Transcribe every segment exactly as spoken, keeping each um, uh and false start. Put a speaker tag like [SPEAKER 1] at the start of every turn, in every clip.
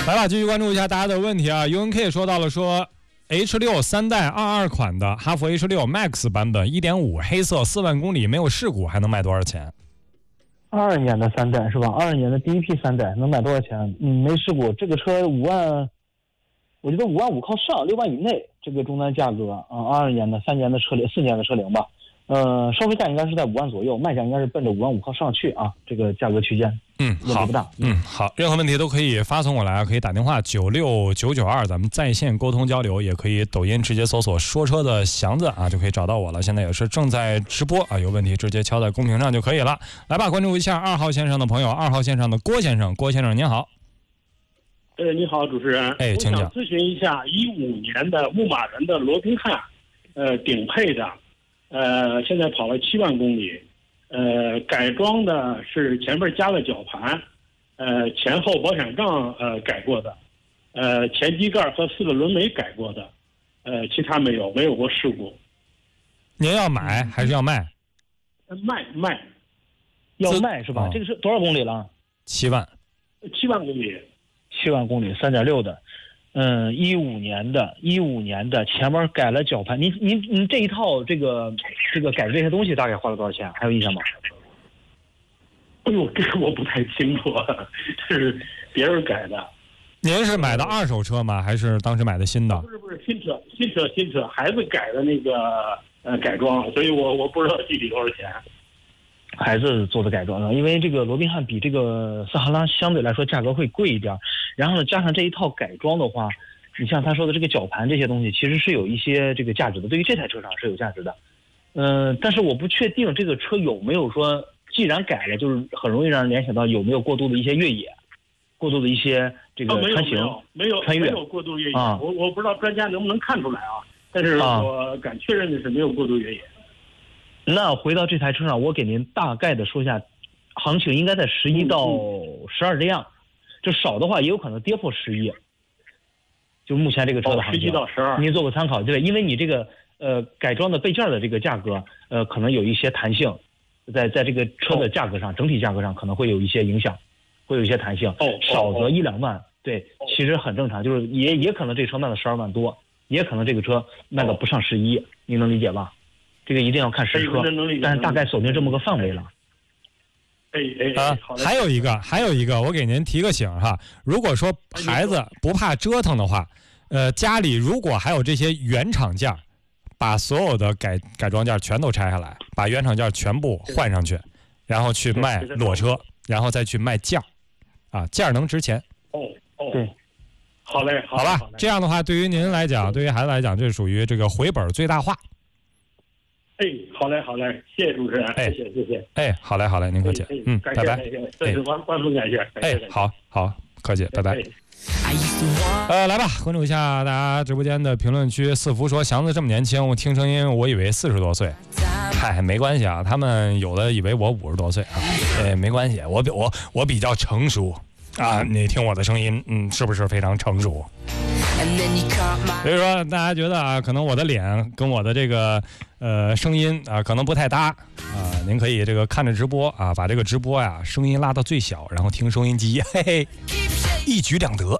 [SPEAKER 1] 来吧，继续关注一下大家的问题啊。U N K 说到了说 H 六三代二二款的哈弗 H 六 Max 版本 一点五 黑色四万公里没有事故还能卖多少钱？
[SPEAKER 2] 二二年的三代是吧？二二年的第一批三代能卖多少钱？嗯，没事故，这个车五万，我觉得五万五靠上，六万以内这个终端价格啊。二二年的三年的车龄，四年的车龄吧。呃，收费价应该是在五万左右，卖价应该是奔着五万五靠上去啊，这个价格区间。
[SPEAKER 1] 嗯，好，
[SPEAKER 2] 不大。
[SPEAKER 1] 嗯，好，任何问题都可以发送过来啊，可以打电话九六九九二，咱们在线沟通交流，也可以抖音直接搜索说车的祥子啊，就可以找到我了。现在也是正在直播啊，有问题直接敲在公屏上就可以了。来吧，关注一下二号线上的朋友，二号线上的郭先生，郭先生您好。
[SPEAKER 3] 呃，你好，主持人。
[SPEAKER 1] 哎，请讲。
[SPEAKER 3] 我想咨询一下，一五年的牧马人的罗宾汉，呃，顶配的，呃，现在跑了七万公里，呃，改装的是前面加了绞盘，呃，前后保险杠呃改过的，呃，前机盖和四个轮眉改过的，呃，其他没有，没有过事故。
[SPEAKER 1] 您要买还是要卖？
[SPEAKER 3] 卖卖，
[SPEAKER 2] 要卖是吧？
[SPEAKER 1] 哦、
[SPEAKER 2] 这个是多少公里了？
[SPEAKER 1] 七万，
[SPEAKER 3] 七万公里。
[SPEAKER 2] 七万公里，三点六的，嗯，一五年的，一五年的，前面改了绞盘。您您您这一套这个这个改这些东西大概花了多少钱？还有印象吗？
[SPEAKER 3] 哎呦，这个我不太清楚，这是别人改的。
[SPEAKER 1] 您是买的二手车吗？还是当时买的新的？
[SPEAKER 3] 不是不是新车，新车新车，孩子改的那个呃改装，所以我我不知道具体多少钱。
[SPEAKER 2] 孩子做的改装了，因为这个罗宾汉比这个撒哈拉相对来说价格会贵一点，然后呢，加上这一套改装的话，你像他说的这个绞盘这些东西，其实是有一些这个价值的，对于这台车上是有价值的。嗯、呃，但是我不确定这个车有没有说，既然改了，就是很容易让人联想到有没有过度的一些越野，过度的一些这个穿行、
[SPEAKER 3] 哦、没有
[SPEAKER 2] 穿越，
[SPEAKER 3] 没有过度越野。
[SPEAKER 2] 啊、
[SPEAKER 3] 我我不知道专家能不能看出来啊，但是我敢确认的是没有过度越野。
[SPEAKER 2] 那回到这台车上，我给您大概的说一下，行情应该在十一到十二这样，就少的话也有可能跌破十一。就目前这个车的行情，
[SPEAKER 3] 十一到十二，
[SPEAKER 2] 您做个参考，对，因为你这个呃改装的备件的这个价格，呃可能有一些弹性，在在这个车的价格上，整体价格上可能会有一些影响，会有一些弹性。
[SPEAKER 3] 哦，
[SPEAKER 2] 少则一两万，对，其实很正常，就是也也可能这车卖了十二万多，也可能这个车卖了不上十一，您能理解吧？这个一定要看实车，但是大概锁定这么个范围了。
[SPEAKER 3] 哎哎
[SPEAKER 1] 啊，还有一个，还有一个，我给您提个醒哈。如果说孩子不怕折腾的话，呃，家里如果还有这些原厂件，把所有的改改装件全都拆下来，把原厂件全部换上去，然后去卖裸车，然后再去卖件儿，啊，件儿能值钱。
[SPEAKER 3] 哦哦，
[SPEAKER 2] 对，
[SPEAKER 3] 好嘞，好
[SPEAKER 1] 吧，这样的话，对于您来讲，对于孩子来讲，这属于这个回本最大化。
[SPEAKER 3] 哎，好嘞，好嘞，谢谢主持人，
[SPEAKER 1] 哎，
[SPEAKER 3] 谢谢，谢谢。
[SPEAKER 1] 哎，好嘞，好嘞，您客气，嗯，拜拜。
[SPEAKER 3] 哎，万万分感谢。
[SPEAKER 1] 哎，好好，客气，拜拜。呃，来吧，关注一下大家直播间的评论区。四福说，祥子这么年轻，我听声音我以为四十多岁。嗨，没关系啊，他们有的以为我五十多岁啊，哎，没关系，我比我我比较成熟啊，你听我的声音，嗯，是不是非常成熟？所以说，大家觉得啊，可能我的脸跟我的这个呃声音啊，可能不太搭啊。您可以这个看着直播啊，把这个直播呀、啊、声音拉到最小，然后听收音机，嘿嘿，一举两得。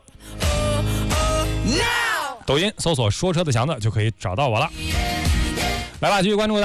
[SPEAKER 1] 抖音搜索“说车的祥子”就可以找到我了。来吧，继续关注。